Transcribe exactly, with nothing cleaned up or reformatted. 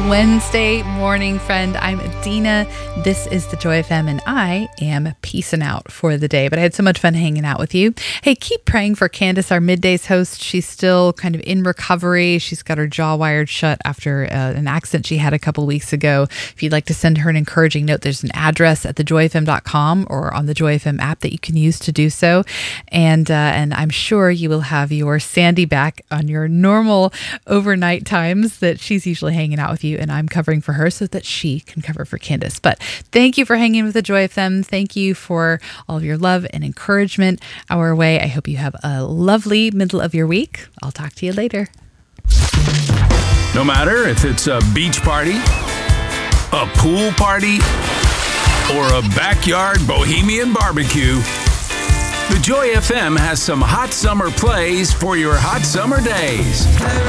Wednesday morning, friend. I'm Adina. This is the Joy F M, and I am peacing out for the day. But I had so much fun hanging out with you. Hey, keep praying for Candace, our middays host. She's still kind of in recovery. She's got her jaw wired shut after uh, an accident she had a couple weeks ago. If you'd like to send her an encouraging note, there's an address at the joy f m dot com or on the Joy F M app that you can use to do so. And uh, and I'm sure you will have your Sandy back on your normal overnight times that she's usually hanging out with you, and I'm covering for her so that she can cover for Candace. But thank you for hanging with the Joy F M. Thank you for all of your love and encouragement our way. I hope you have a lovely middle of your week. I'll talk to you later. No matter if it's a beach party, a pool party, or a backyard bohemian barbecue, the Joy F M has some hot summer plays for your hot summer days.